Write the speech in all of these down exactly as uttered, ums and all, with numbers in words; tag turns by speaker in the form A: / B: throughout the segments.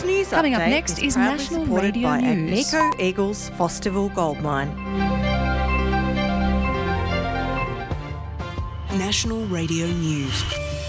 A: news
B: Coming
A: update
B: up next is
A: proudly
B: National
A: supported
B: Radio
A: by
B: News.
A: Agnico Eagles Fosterville Gold Mine.
C: National Radio News.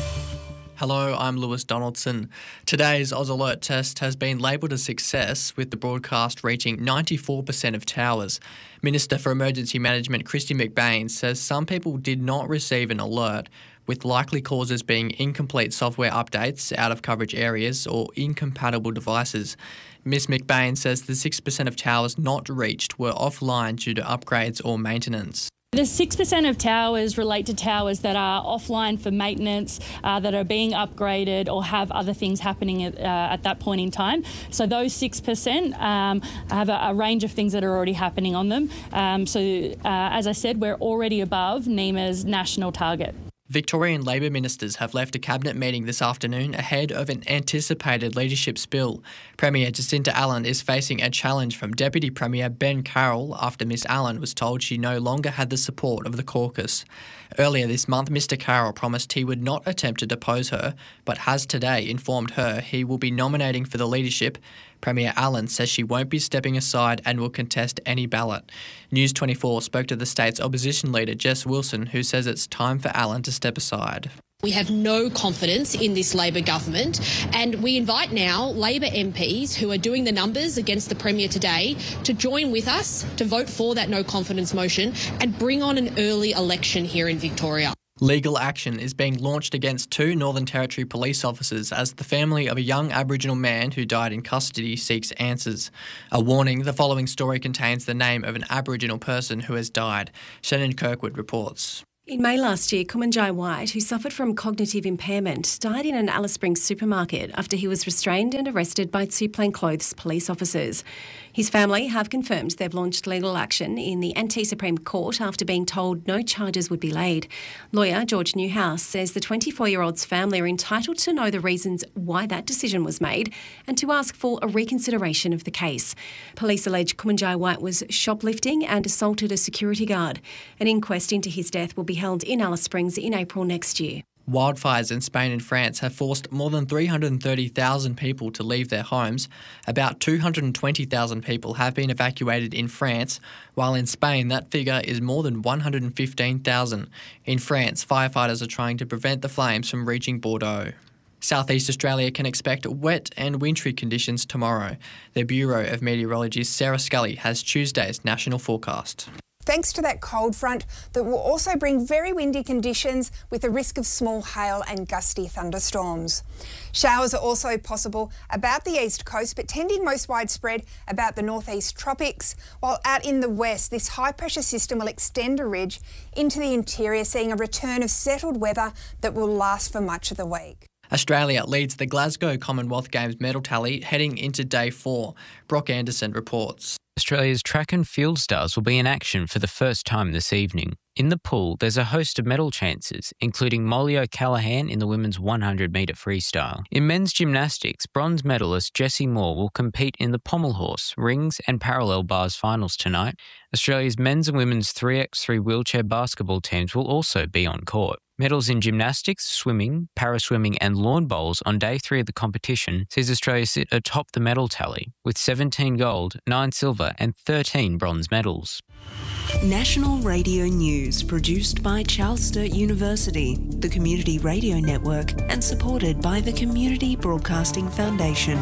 D: Hello, I'm Lewis Donaldson. Today's Oz Alert test has been labelled a success, with the broadcast reaching ninety-four percent of towers. Minister for Emergency Management Kristy McBain says some people did not receive an alert, with likely causes being incomplete software updates, out of coverage areas or incompatible devices. Miz McBain says the six percent of towers not reached were offline due to upgrades or maintenance.
E: The six percent of towers relate to towers that are offline for maintenance, uh, that are being upgraded or have other things happening at, uh, at that point in time. So those six percent um, have a, a range of things that are already happening on them. Um, so uh, as I said, we're already above NEMA's national target.
D: Victorian Labor ministers have left a cabinet meeting this afternoon ahead of an anticipated leadership spill. Premier Jacinta Allen is facing a challenge from Deputy Premier Ben Carroll after Miss Allen was told she no longer had the support of the caucus. Earlier this month, Mister Carroll promised he would not attempt to depose her, but has today informed her he will be nominating for the leadership. Premier Allen says she won't be stepping aside and will contest any ballot. News twenty-four spoke to the state's opposition leader, Jess Wilson, who says it's time for Allen to step aside.
F: We have no confidence in this Labor government, and we invite now Labor M Ps who are doing the numbers against the Premier today to join with us to vote for that no confidence motion and bring on an early election here in Victoria.
D: Legal action is being launched against two Northern Territory police officers as the family of a young Aboriginal man who died in custody seeks answers. A warning, the following story contains the name of an Aboriginal person who has died. Shannon Kirkwood reports.
G: In May last year, Kumanjai White, who suffered from cognitive impairment, died in an Alice Springs supermarket after he was restrained and arrested by two plainclothes police officers. His family have confirmed they've launched legal action in the Anti-Supreme Court after being told no charges would be laid. Lawyer George Newhouse says the twenty-four-year-old's family are entitled to know the reasons why that decision was made and to ask for a reconsideration of the case. Police allege Kumanjai White was shoplifting and assaulted a security guard. An inquest into his death will be held in Alice Springs in April next year.
D: Wildfires in Spain and France have forced more than three hundred thirty thousand people to leave their homes. About two hundred twenty thousand people have been evacuated in France, while in Spain that figure is more than one hundred fifteen thousand. In France, firefighters are trying to prevent the flames from reaching Bordeaux. South East Australia can expect wet and wintry conditions tomorrow. The Bureau of Meteorology's Sarah Scully has Tuesday's national forecast.
H: Thanks to that cold front that will also bring very windy conditions with a risk of small hail and gusty thunderstorms. Showers are also possible about the east coast, but tending most widespread about the northeast tropics, while out in the west, this high pressure system will extend a ridge into the interior, seeing a return of settled weather that will last for much of the week.
D: Australia leads the Glasgow Commonwealth Games medal tally heading into day four. Brock Anderson reports.
I: Australia's track and field stars will be in action for the first time this evening. In the pool, there's a host of medal chances, including Molly O'Callaghan in the women's one hundred metre freestyle. In men's gymnastics, bronze medalist Jessie Moore will compete in the pommel horse, rings and parallel bars finals tonight. Australia's men's and women's three by three wheelchair basketball teams will also be on court. Medals in gymnastics, swimming, paraswimming and lawn bowls on day three of the competition sees Australia sit atop the medal tally with seventeen gold, nine silver and thirteen bronze medals.
C: National Radio News, produced by Charles Sturt University, the Community Radio Network, and supported by the Community Broadcasting Foundation.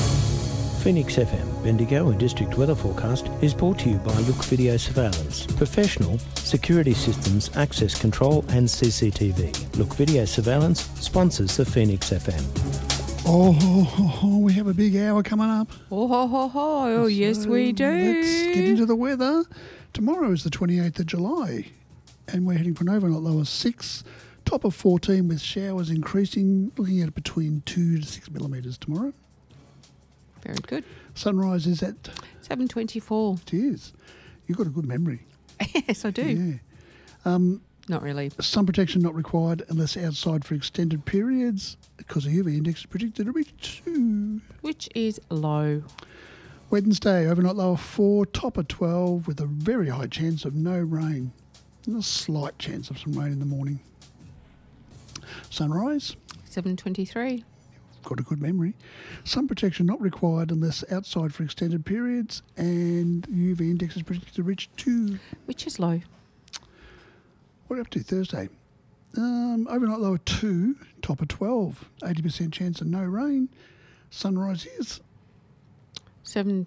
J: Phoenix F M Bendigo and District Weather Forecast is brought to you by Look Video Surveillance. Professional security systems, access control and C C T V. Look Video Surveillance sponsors the Phoenix F M.
K: Oh, ho, ho, ho, we have a big hour coming up.
B: Oh, ho, ho, ho. Oh,
K: so
B: yes, we do.
K: Let's get into the weather. Tomorrow is the twenty-eighth of July, and we're heading for an overnight low of six, top of fourteen with showers increasing, looking at between two to six millimetres tomorrow.
B: Very good.
K: Sunrise is at
B: seven twenty-four.
K: It is. You've got a good memory.
B: Yes, I do.
K: Yeah. Um,
B: Not really.
K: Sun protection not required unless outside for extended periods because the U V index is predicted to be two.
B: Which is low.
K: Wednesday, overnight low of four, top of twelve with a very high chance of no rain and a slight chance of some rain in the morning. Sunrise?
B: seven twenty-three.
K: got a good memory. Sun protection not required unless outside for extended periods, and U V index is predicted to reach two.
B: Which is low.
K: What are we up to Thursday? Um, overnight low of two, top of twelve. eighty percent chance of no rain. Sunrise is
B: seven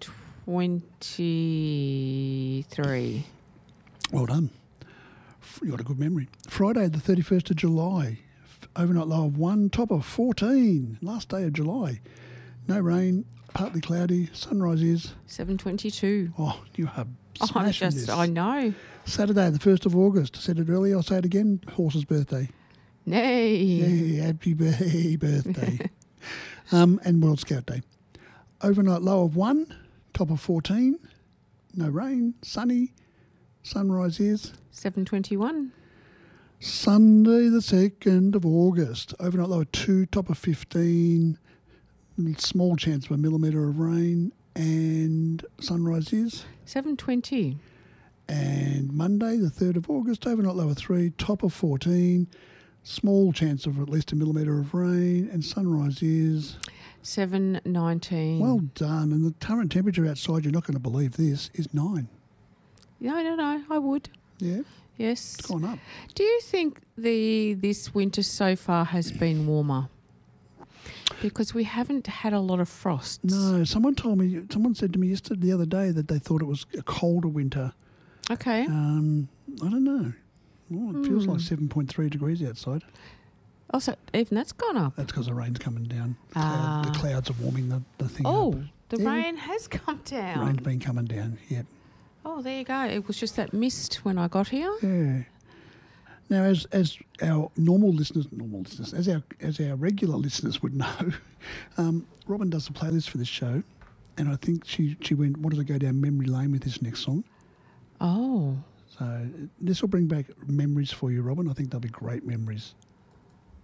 B: twenty-three.
K: Well done. You got a good memory. Friday, the thirty-first of July. Overnight low of one, top of fourteen. Last day of July. No rain, partly cloudy. Sunrise is
B: seven twenty-two.
K: Oh, you are
B: Oh,
K: smashing
B: just,
K: this.
B: I know.
K: Saturday, the first of August. I said it earlier, I'll say it again. Horse's birthday.
B: Nay.
K: Yeah, happy birthday. birthday. um, and World Scout Day. Overnight low of one, top of fourteen. No rain, sunny. Sunrise is
B: seven twenty-one.
K: Sunday, the second of August. Overnight low of two, top of fifteen. Small chance of a millimetre of rain. And sunrise is
B: seven twenty.
K: And Monday, the third of August, overnight low of three, top of fourteen. Small chance of at least a millimetre of rain. And sunrise is
B: seven nineteen.
K: Well done. And the current temperature outside, you're not going to believe this, is nine.
B: No, no, no, I would.
K: Yeah.
B: Yes.
K: It's gone up.
B: Do you think the this winter so far has been warmer? Because we haven't had a lot of frosts.
K: No, someone told me, someone said to me yesterday, the other day, that they thought it was a colder winter.
B: Okay.
K: Um, I don't know. Oh, it
B: mm.
K: feels like seven point three degrees outside.
B: Oh, so even that's gone up.
K: That's because the rain's coming down. The,
B: Ah.
K: cloud, the clouds are warming the, the thing
B: oh,
K: up.
B: the
K: Yeah.
B: rain has come down.
K: Rain's been coming down, yep.
B: Oh, there you go. It was just that mist when I got here.
K: Yeah. Now, as as our normal listeners, normal listeners, as our as our regular listeners would know, um, Robin does the playlist for this show, and I think she she went wanted to go down memory lane with this next song.
B: Oh.
K: So this will bring back memories for you, Robin. I think they'll be great memories.